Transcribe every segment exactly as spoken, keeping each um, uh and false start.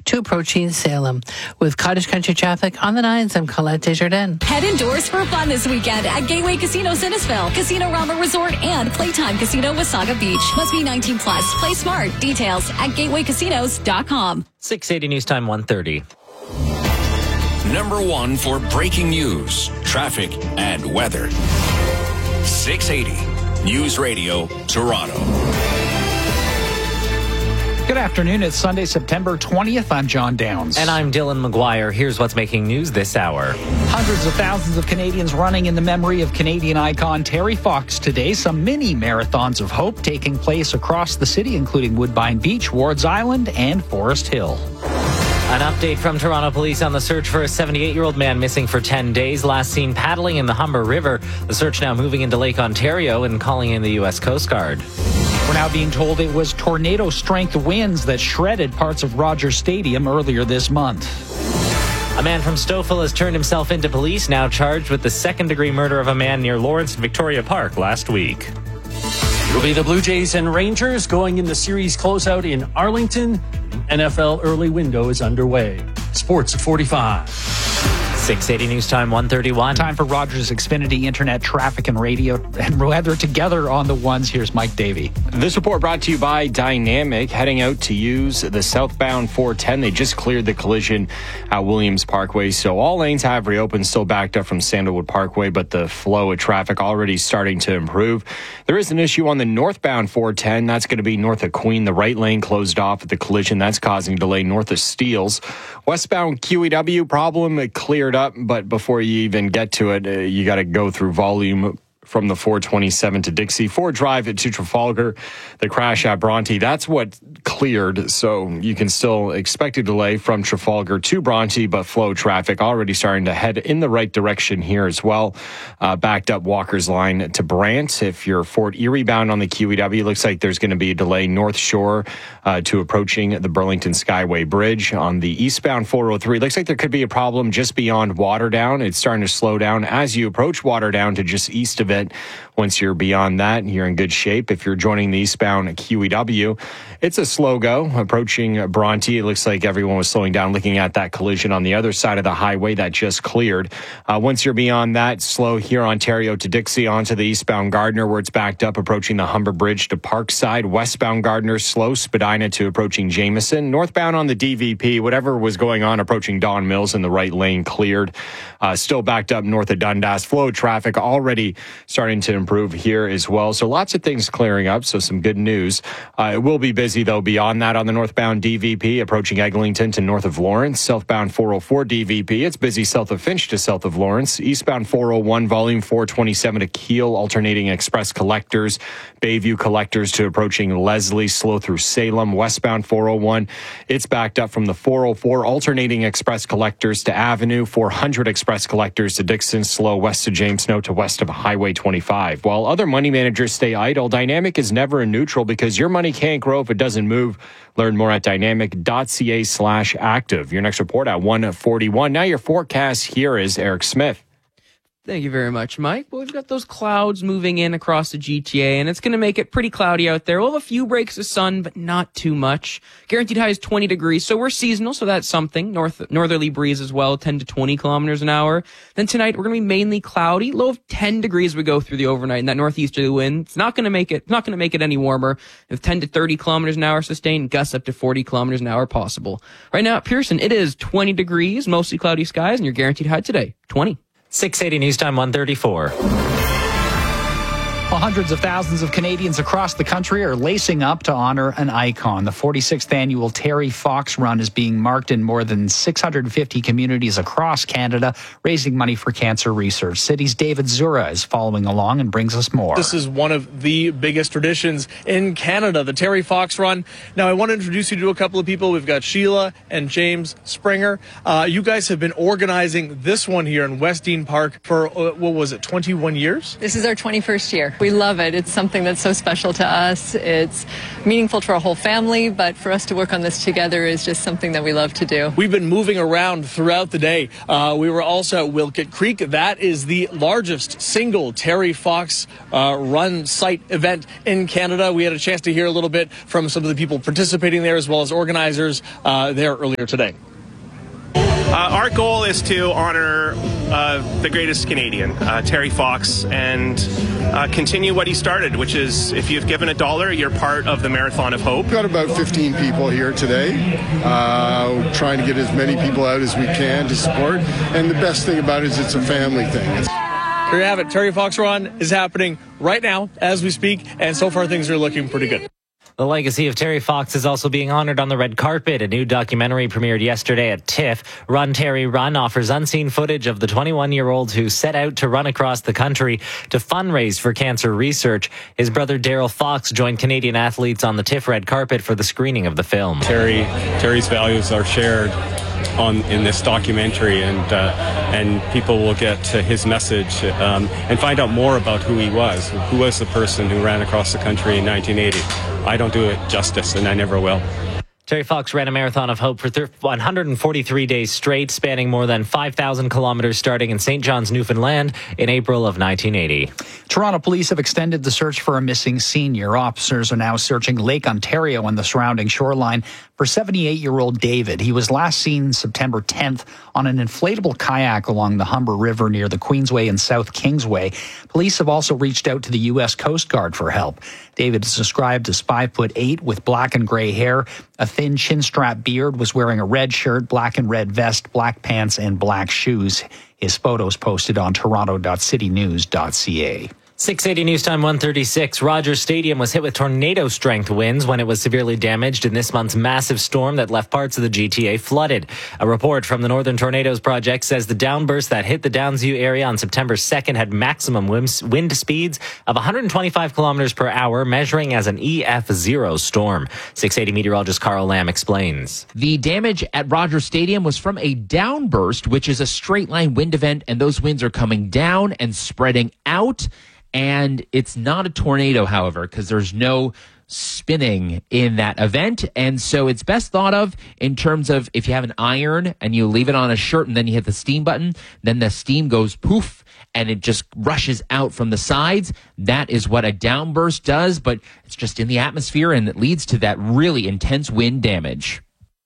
to approaching Salem. With Cottage Country traffic on the nines, I'm Colette Desjardins. Head indoors for fun this weekend at Gateway Casino Sinnesville, Casino Rama Resort, and Playtime Casino Wasaga Beach. Must be nineteen plus. Play smart. Details at gateway casinos dot com. six eighty News Time one thirty. Number one for breaking news, traffic, and weather. six eighty News Radio, Toronto. Good afternoon. It's Sunday, September twentieth. I'm John Downs. And I'm Dylan McGuire. Here's what's making news this hour. Hundreds of thousands of Canadians running in the memory of Canadian icon Terry Fox today. Some mini marathons of hope taking place across the city, including Woodbine Beach, Wards Island, and Forest Hill. An update from Toronto Police on the search for a seventy-eight-year-old man missing for ten days, last seen paddling in the Humber River. The search now moving into Lake Ontario and calling in the U S Coast Guard. We're now being told it was tornado-strength winds that shredded parts of Rogers Stadium earlier this month. A man from Stouffville has turned himself into police, now charged with the second-degree murder of a man near Lawrence and Victoria Park last week. It'll be the Blue Jays and Rangers going in the series closeout in Arlington. N F L early window is underway. Sports at forty-five. six eighty News Time one thirty-one. Time for Rogers Xfinity Internet traffic and radio and weather together on the ones. Here's Mike Davey. This report brought to you by Dynamic. Heading out to use the southbound four ten. They just cleared the collision at Williams Parkway, so all lanes have reopened. Still backed up from Sandalwood Parkway, but the flow of traffic already starting to improve. There is an issue on the northbound four ten. That's going to be north of Queen. The right lane closed off at the collision. That's causing delay north of Steeles. Westbound Q E W problem, it cleared up, but before you even get to it, uh, you got to go through volume from the four twenty-seven to Dixie. Ford Drive to Trafalgar, the crash at Bronte, that's what cleared. So you can still expect a delay from Trafalgar to Bronte, but flow traffic already starting to head in the right direction here as well. Uh, backed up Walker's Line to Brant. If you're Fort Erie bound on the Q E W, looks like there's going to be a delay North Shore uh, to approaching the Burlington Skyway Bridge. On the eastbound four oh three, looks like there could be a problem just beyond Waterdown. It's starting to slow down as you approach Waterdown to just east of it. Once you're beyond that, you're in good shape. If you're joining the eastbound Q E W, it's a slow go approaching Bronte. It looks like everyone was slowing down looking at that collision on the other side of the highway that just cleared. Uh, once you're beyond that, slow here Ontario to Dixie onto the eastbound Gardner where it's backed up approaching the Humber Bridge to Parkside. Westbound Gardner slow, Spadina to approaching Jameson. Northbound on the D V P, whatever was going on approaching Don Mills in the right lane cleared. Uh, still backed up north of Dundas. Flow traffic already starting to improve here as well. So lots of things clearing up. So some good news. Uh, it will be busy though beyond that on the northbound D V P approaching Eglinton to north of Lawrence. Southbound four oh four D V P. It's busy south of Finch to south of Lawrence. Eastbound four oh one volume four twenty-seven to Kiel alternating express collectors. Bayview collectors to approaching Leslie. Slow through Salem. Westbound four oh one. It's backed up from the four oh four alternating express collectors to Avenue. four hundred express collectors to Dixon. Slow west of James Snow to west of Highway twenty-five. While other money managers stay idle, Dynamic is never in neutral because your money can't grow if it doesn't move. Learn more at dynamic.ca slash active. Your next report at one forty-one. Now your forecast here is Eric Smith. Thank you very much, Mike. Well, we've got those clouds moving in across the G T A, and it's going to make it pretty cloudy out there. We'll have a few breaks of sun, but not too much. Guaranteed high is twenty degrees, so we're seasonal, so that's something. North northerly breeze as well, ten to twenty kilometers an hour. Then tonight, we're going to be mainly cloudy, low of ten degrees we go through the overnight, and that northeasterly wind, it's not going to make it, not going to make it any warmer. If ten to thirty kilometers an hour sustained, gusts up to forty kilometers an hour possible. Right now at Pearson, it is twenty degrees, mostly cloudy skies, and your guaranteed high today, twenty. six eighty News Time one thirty-four. Well, hundreds of thousands of Canadians across the country are lacing up to honor an icon. The forty-sixth annual Terry Fox Run is being marked in more than six hundred fifty communities across Canada, raising money for cancer research. City's David Zura is following along and brings us more. This is one of the biggest traditions in Canada, the Terry Fox Run. Now, I want to introduce you to a couple of people. We've got Sheila and James Springer. Uh, you guys have been organizing this one here in West Dean Park for, uh, what was it, twenty-one years? This is our twenty-first year. We We love it. It's something that's so special to us. It's meaningful to our whole family, but for us to work on this together is just something that we love to do. We've been moving around throughout the day. Uh, we were also at Wilkett Creek. That is the largest single Terry Fox uh, run site event in Canada. We had a chance to hear a little bit from some of the people participating there as well as organizers uh, there earlier today. Uh, our goal is to honor uh, the greatest Canadian, uh, Terry Fox, and uh, continue what he started, which is if you've given a dollar, you're part of the Marathon of Hope. We've got about fifteen people here today, uh, trying to get as many people out as we can to support. And the best thing about it is it's a family thing. It's There you have it. Terry Fox Run is happening right now as we speak, and so far things are looking pretty good. The legacy of Terry Fox is also being honored on the red carpet. A new documentary premiered yesterday at TIFF. Run, Terry, Run offers unseen footage of the twenty-one-year-old who set out to run across the country to fundraise for cancer research. His brother Daryl Fox joined Canadian athletes on the TIFF red carpet for the screening of the film. Terry, Terry's values are shared on in this documentary, and uh, and people will get to his message um, and find out more about who he was, who was the person who ran across the country in nineteen eighty. I don't do it justice, and I never will. Terry Fox ran a Marathon of Hope for one hundred forty-three days straight, spanning more than five thousand kilometers starting in Saint John's, Newfoundland in April of nineteen eighty. Toronto police have extended the search for a missing senior. Officers are now searching Lake Ontario and the surrounding shoreline for seventy-eight-year-old David. He was last seen September tenth on an inflatable kayak along the Humber River near the Queensway and South Kingsway. Police have also reached out to the U S Coast Guard for help. David is described as five foot eight with black and gray hair, a thin chin-strap beard, was wearing a red shirt, black and red vest, black pants, and black shoes. His photos posted on toronto dot city news dot c a. six eighty News Time one thirty-six. Rogers Stadium was hit with tornado-strength winds when it was severely damaged in this month's massive storm that left parts of the G T A flooded. A report from the Northern Tornadoes Project says the downburst that hit the Downsview area on September second had maximum wind speeds of one hundred twenty-five kilometers per hour, measuring as an E F zero storm. six eighty meteorologist Carl Lamb explains. The damage at Rogers Stadium was from a downburst, which is a straight-line wind event, and those winds are coming down and spreading out. And it's not a tornado, however, because there's no spinning in that event. And so it's best thought of in terms of if you have an iron and you leave it on a shirt and then you hit the steam button, then the steam goes poof and it just rushes out from the sides. That is what a downburst does, but it's just in the atmosphere and it leads to that really intense wind damage.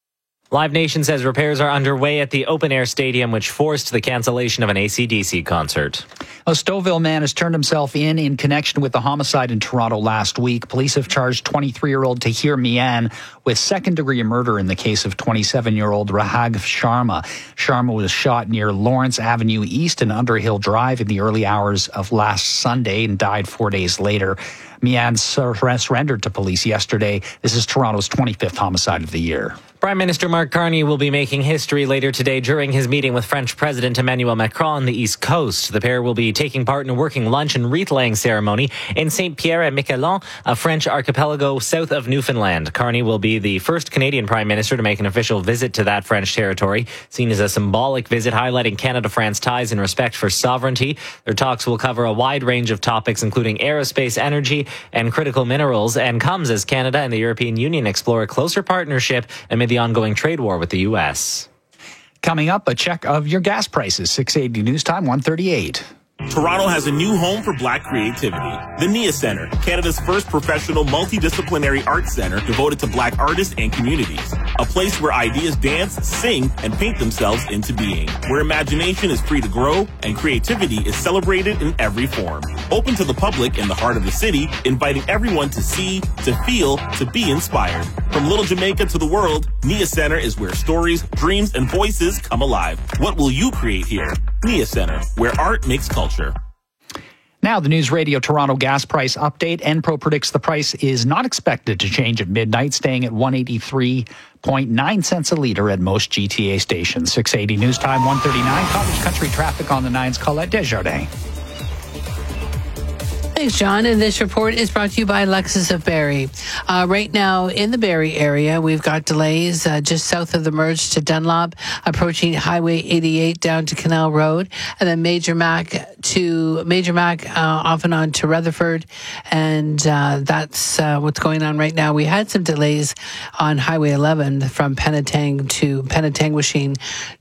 Live Nation says repairs are underway at the open-air stadium, which forced the cancellation of an A C D C concert. A Stouffville man has turned himself in in connection with the homicide in Toronto last week. Police have charged twenty-three-year-old Tahir Mian with second-degree murder in the case of twenty-seven-year-old Rahag Sharma. Sharma was shot near Lawrence Avenue East and Underhill Drive in the early hours of last Sunday and died four days later. Mian surrendered to police yesterday. This is Toronto's twenty-fifth homicide of the year. Prime Minister Mark Carney will be making history later today during his meeting with French President Emmanuel Macron on the East Coast. The pair will be taking part in a working lunch and wreath-laying ceremony in Saint-Pierre-et-Miquelon, a French archipelago south of Newfoundland. Carney will be the first Canadian Prime Minister to make an official visit to that French territory, seen as a symbolic visit highlighting Canada-France ties and respect for sovereignty. Their talks will cover a wide range of topics, including aerospace, energy, and critical minerals, and comes as Canada and the European Union explore a closer partnership amid the ongoing trade war with the U S. Coming up, a check of your gas prices. six eighty News Time, one thirty-eight. Toronto has a new home for Black creativity. The Nia Centre, Canada's first professional multidisciplinary arts center devoted to Black artists and communities. A place where ideas dance, sing, and paint themselves into being. Where imagination is free to grow and creativity is celebrated in every form. Open to the public in the heart of the city, inviting everyone to see, to feel, to be inspired. From Little Jamaica to the world, Nia Centre is where stories, dreams, and voices come alive. What will you create here? Nia Centre, where art makes culture. Now, the News Radio Toronto gas price update. Enpro predicts the price is not expected to change at midnight, staying at one eighty-three point nine cents a litre at most G T A stations. six eighty News Time, one thirty-nine. Cottage Country traffic on the nines. Colette Desjardins. Thanks, John. And this report is brought to you by Lexus of Barrie. Uh, right now in the Barrie area, we've got delays uh, just south of the merge to Dunlop, approaching Highway eighty-eight down to Canal Road, and then Major Mac to Major Mac uh, off and on to Rutherford. And uh, that's uh, what's going on right now. We had some delays on Highway eleven from Penetang to Penetangwishing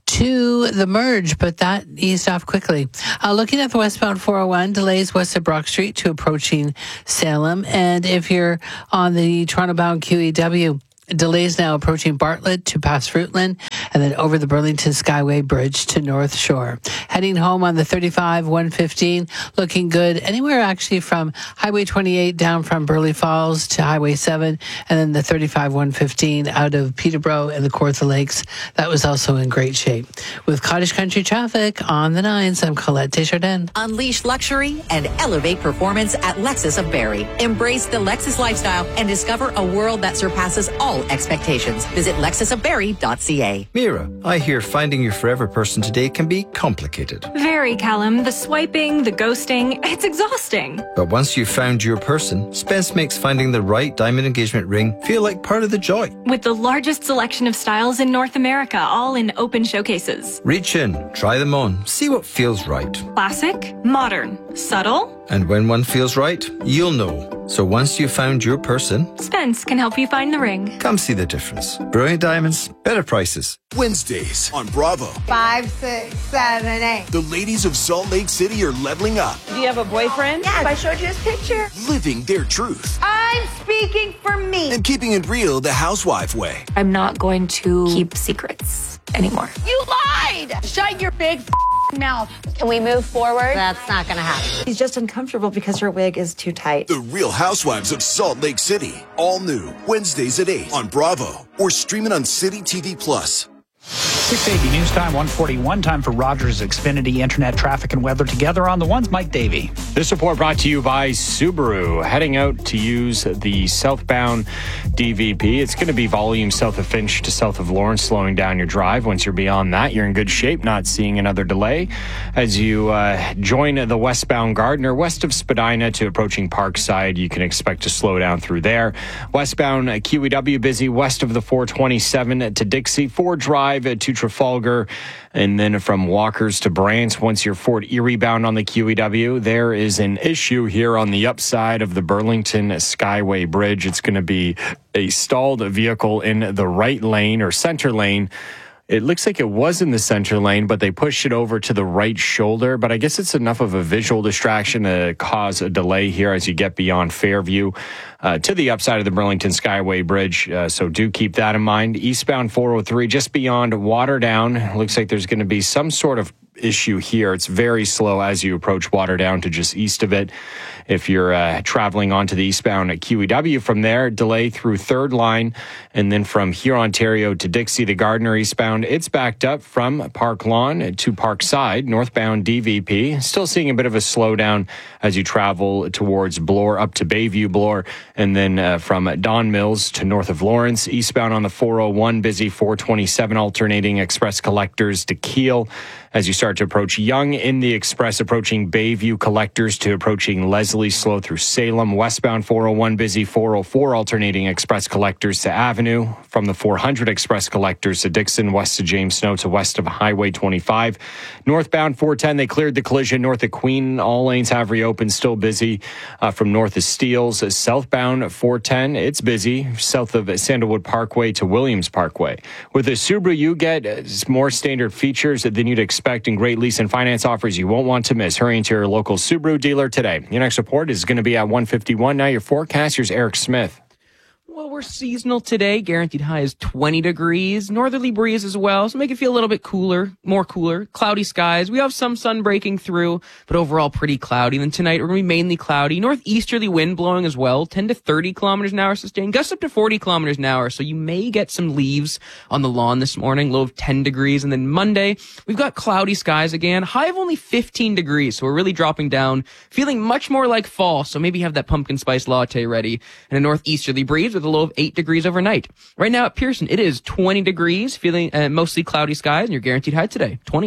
to the merge, but that eased off quickly. Uh, looking at the westbound four oh one, delays west of Brock Street to approaching Salem. And if you're on the Toronto-bound Q E W, delays now approaching Bartlett to past Fruitland, and then over the Burlington Skyway Bridge to North Shore. Heading home on the thirty-five one fifteen, looking good anywhere actually from Highway twenty-eight down from Burleigh Falls to Highway seven, and then the thirty-five one fifteen out of Peterborough and the Kawartha Lakes. That was also in great shape. With Cottage Country traffic on the nines, I'm Colette Desjardins. Unleash luxury and elevate performance at Lexus of Barrie. Embrace the Lexus lifestyle and discover a world that surpasses all expectations. Visit lexus of barrie dot c a. Mira, I hear finding your forever person today can be complicated. Very, Callum. The swiping, the ghosting, it's exhausting. But once you've found your person, Spence makes finding the right diamond engagement ring feel like part of the joy. With the largest selection of styles in North America, all in open showcases. Reach in, try them on, see what feels right. Classic, modern, subtle. And when one feels right, you'll know. So once you've found your person, Spence can help you find the ring. Come see the difference. Brilliant diamonds, better prices. Wednesdays on Bravo. Five, six, seven, eight. The ladies of Salt Lake City are leveling up. Do you have a boyfriend? Yes, I showed you his picture. Living their truth. I'm speaking for me. And keeping it real the housewife way. I'm not going to keep secrets anymore. You lied! Shut your big mouth. Can we move forward? That's not going to happen. He's just uncomfortable because her wig is too tight. The Real Housewives of Salt Lake City. All new. Wednesdays at eight on Bravo. Or streaming on City T V Plus. six eighty news time, one forty-one. Time for Rogers Xfinity Internet traffic and weather together on the ones. Mike Davey. This report brought to you by Subaru. Heading out to use the southbound D V P. It's going to be volume south of Finch to south of Lawrence, slowing down your drive. Once you're beyond that, you're in good shape, not seeing another delay. As you uh, join the westbound Gardiner, west of Spadina to approaching Parkside, you can expect to slow down through there. Westbound Q E W busy west of the four twenty-seven to Dixie, Ford Drive to Trafalgar, and then from Walkers to Brant. Once you're Fort Erie bound on the Q E W, there is an issue here on the upside of the Burlington Skyway Bridge. It's going to be a stalled vehicle in the right lane or center lane. It looks like it was in the center lane, but they pushed it over to the right shoulder. But I guess it's enough of a visual distraction to cause a delay here as you get beyond Fairview uh, to the upside of the Burlington Skyway Bridge. Uh, so do keep that in mind. Eastbound four oh three, just beyond Waterdown. Looks like there's going to be some sort of issue here. It's very slow as you approach Waterdown to just east of it. If you're uh, traveling onto the eastbound at Q E W from there, delay through third line. And then from here, Ontario to Dixie to Gardiner eastbound, it's backed up from Park Lawn to Parkside, northbound D V P. Still seeing a bit of a slowdown as you travel towards Bloor up to Bayview Bloor. And then uh, from Don Mills to north of Lawrence, eastbound on the four oh one, busy four twenty-seven alternating express collectors to Kiel. As you start to approach Young in the express, approaching Bayview collectors to approaching Leslie, slow through Salem. Westbound four oh one, busy four oh four alternating express collectors to Avenue. From the four hundred express collectors to Dixon, west of James Snow to west of Highway twenty-five. Northbound four ten, they cleared the collision north of Queen. All lanes have reopened, still busy uh, from north of Steeles. Southbound four ten, it's busy south of Sandalwood Parkway to Williams Parkway. With a Subaru, you get uh, more standard features than you'd expect and great lease and finance offers you won't want to miss. Hurry into your local Subaru dealer today. Your next report is going to be at one fifty-one. Now your forecast, here's Eric Smith. Well, we're seasonal today. Guaranteed high is twenty degrees. Northerly breeze as well, so make it feel a little bit cooler, more cooler. Cloudy skies. We have some sun breaking through, but overall pretty cloudy. Then tonight we're going to be mainly cloudy. Northeasterly wind blowing as well, ten to thirty kilometers an hour sustained. Gusts up to forty kilometers an hour, so you may get some leaves on the lawn this morning. Low of ten degrees. And then Monday, we've got cloudy skies again. High of only fifteen degrees, so we're really dropping down. Feeling much more like fall, so maybe have that pumpkin spice latte ready. And a northeasterly breeze with a low of eight degrees overnight. Right now at Pearson, it is twenty degrees, feeling uh, mostly cloudy skies, and your guaranteed high today, twenty.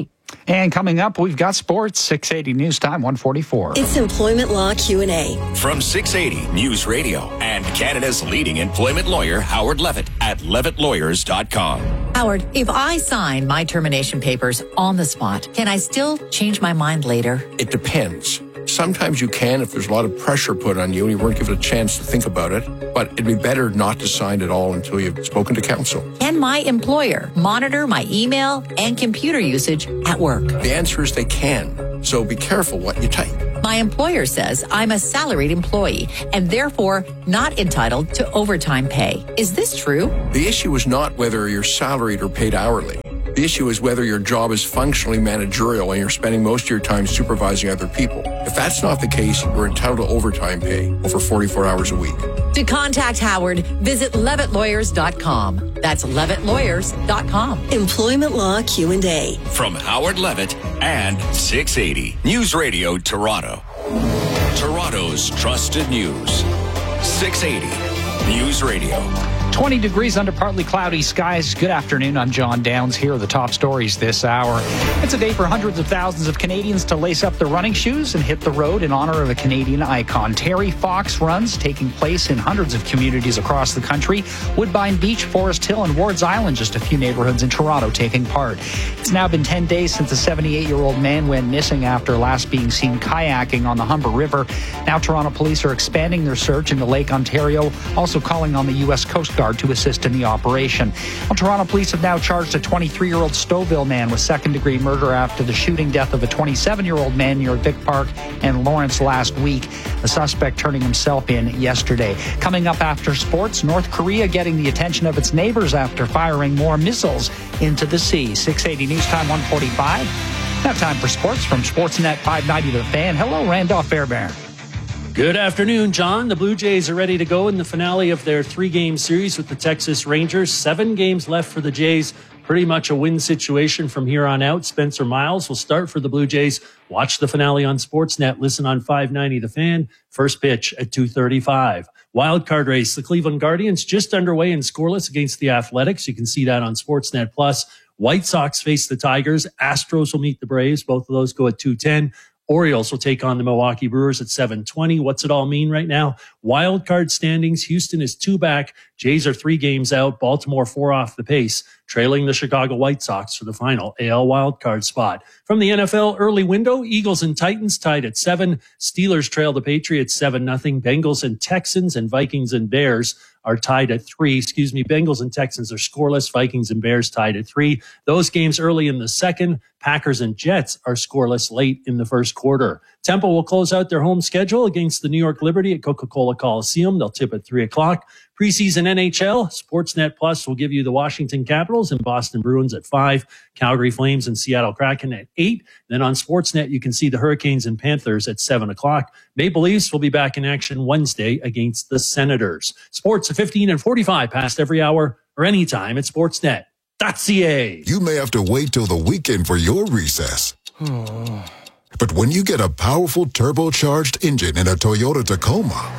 And coming up, we've got sports, six eighty News Time, one forty-four. It's Employment Law Q and A. From six eighty News Radio and Canada's leading employment lawyer, Howard Levitt, at levitt lawyers dot com. Howard, if I sign my termination papers on the spot, can I still change my mind later? It depends. Sometimes you can if there's a lot of pressure put on you and you weren't given a chance to think about it, but it'd be better not to sign at all until you've spoken to counsel. Can my employer monitor my email and computer usage at work? The answer is they can, so be careful what you type. My employer says I'm a salaried employee and therefore not entitled to overtime pay. Is this true? The issue is not whether you're salaried or paid hourly. The issue is whether your job is functionally managerial and you're spending most of your time supervising other people. If that's not the case, you're entitled to overtime pay over forty-four hours a week. To contact Howard, visit levitt lawyers dot com. That's levitt lawyers dot com. Employment Law Q and A. From Howard Levitt and six eighty News Radio Toronto. Toronto's trusted news. six eighty News Radio. twenty degrees under partly cloudy skies. Good afternoon. I'm John Downs. Here are the top stories this hour. It's a day for hundreds of thousands of Canadians to lace up their running shoes and hit the road in honor of a Canadian icon. Terry Fox runs taking place in hundreds of communities across the country. Woodbine Beach, Forest Hill, and Wards Island, just a few neighborhoods in Toronto taking part. It's now been ten days since a seventy-eight-year-old man went missing after last being seen kayaking on the Humber River. Now Toronto police are expanding their search into Lake Ontario, also calling on the U S Coast Guard to assist in the operation. Well, Toronto police have now charged a twenty-three-year-old Stouffville man with second-degree murder after the shooting death of a twenty-seven-year-old man near Vic Park and Lawrence last week. The suspect turning himself in yesterday. Coming up after sports, North Korea getting the attention of its neighbors after firing more missiles into the sea. six eighty News Time, one forty-five. Now time for sports from Sportsnet five ninety The Fan. Hello, Randolph Fairbairn. Good afternoon, John. The Blue Jays are ready to go in the finale of their three-game series with the Texas Rangers. Seven games left for the Jays. Pretty much a win situation from here on out. Spencer Miles will start for the Blue Jays. Watch the finale on Sportsnet. Listen on five ninety The Fan. First pitch at two thirty-five. Wild card race. The Cleveland Guardians just underway and scoreless against the Athletics. You can see that on Sportsnet Plus. White Sox face the Tigers. Astros will meet the Braves. Both of those go at two ten. Orioles will take on the Milwaukee Brewers at seven twenty. What's it all mean right now? Wild card standings. Houston is two back. Jays are three games out. Baltimore four off the pace, trailing the Chicago White Sox for the final A L wild card spot. From the N F L early window, Eagles and Titans tied at seven. Steelers trail the Patriots seven nothing. Bengals and Texans and Vikings and Bears are tied at three. Excuse me, Bengals and Texans are scoreless. Vikings and Bears tied at three. Those games early in the second. Packers and Jets are scoreless late in the first quarter. Temple will close out their home schedule against the New York Liberty at Coca-Cola Coliseum. They'll tip at three o'clock. Preseason N H L, Sportsnet Plus will give you the Washington Capitals and Boston Bruins at five, Calgary Flames and Seattle Kraken at eight. Then on Sportsnet, you can see the Hurricanes and Panthers at seven o'clock. Maple Leafs will be back in action Wednesday against the Senators. Sports at fifteen and forty-five past every hour or anytime at sportsnet dot c a. You may have to wait till the weekend for your recess. But when you get a powerful turbocharged engine in a Toyota Tacoma,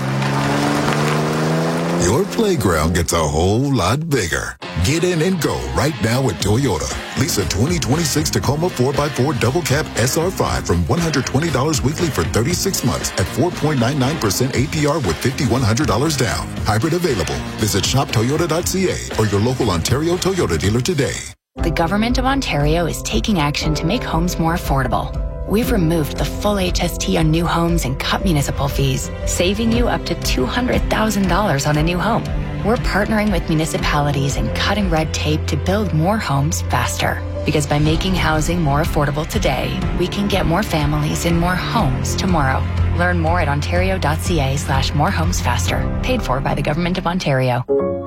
your playground gets a whole lot bigger. Get in and go right now at Toyota. Lease a twenty twenty-six Tacoma four by four Double Cab S R five from one hundred twenty dollars weekly for thirty-six months at four point nine nine percent A P R with five thousand one hundred dollars down. Hybrid available. Visit shop toyota dot c a or your local Ontario Toyota dealer today. The Government of Ontario is taking action to make homes more affordable. We've removed the full H S T on new homes and cut municipal fees, saving you up to two hundred thousand dollars on a new home. We're partnering with municipalities and cutting red tape to build more homes faster. Because by making housing more affordable today, we can get more families in more homes tomorrow. Learn more at ontario dot c a slash more homes faster. Paid for by the Government of Ontario.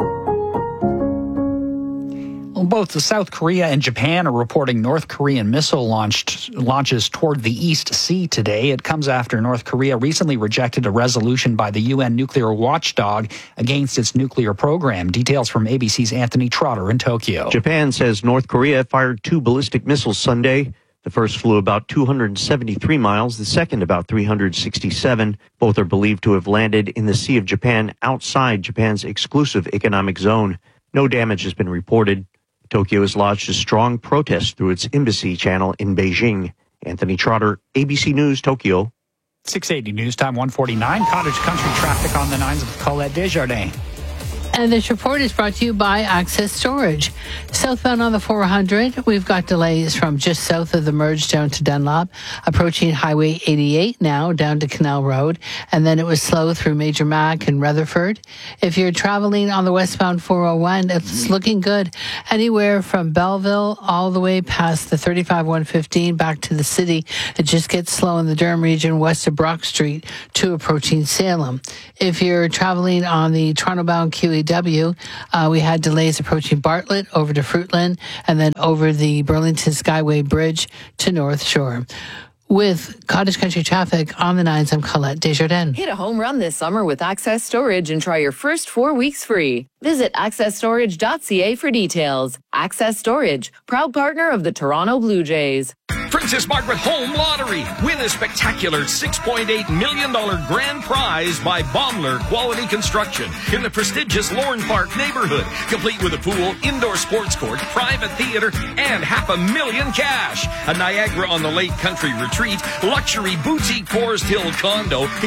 Both the South Korea and Japan are reporting North Korean missile launched launches toward the East Sea today. It comes after North Korea recently rejected a resolution by the U N nuclear watchdog against its nuclear program. Details from A B C's Anthony Trotter in Tokyo. Japan says North Korea fired two ballistic missiles Sunday. The first flew about two hundred seventy-three miles, the second about three hundred sixty-seven. Both are believed to have landed in the Sea of Japan outside Japan's exclusive economic zone. No damage has been reported. Tokyo has lodged a strong protest through its embassy channel in Beijing. Anthony Trotter, A B C News, Tokyo. six eighty news time, one forty-nine. Cottage country traffic on the nines of Colette Desjardins. And this report is brought to you by Access Storage. Southbound on the four hundred, we've got delays from just south of the merge down to Dunlop, approaching Highway eighty-eight now down to Canal Road, and then it was slow through Major Mac and Rutherford. If you're traveling on the westbound four oh one, it's looking good anywhere from Belleville all the way past the thirty-five one fifteen back to the city. It just gets slow in the Durham region west of Brock Street to approaching Salem. If you're traveling on the Toronto-bound Q E W, uh, we had delays approaching Bartlett over to Fruitland and then over the Burlington Skyway Bridge to North Shore. With Cottage Country traffic on the nines, I'm Colette Desjardins. Hit a home run this summer with Access Storage and try your first four weeks free. Visit access storage dot c a for details. Access Storage, proud partner of the Toronto Blue Jays. Princess Margaret Home Lottery. Win a spectacular six point eight million dollars grand prize by Baumler Quality Construction in the prestigious Lorne Park neighborhood, complete with a pool, indoor sports court, private theater, and half a million cash. A Niagara on the Lake Country retreat, luxury boutique Forest Hill condo,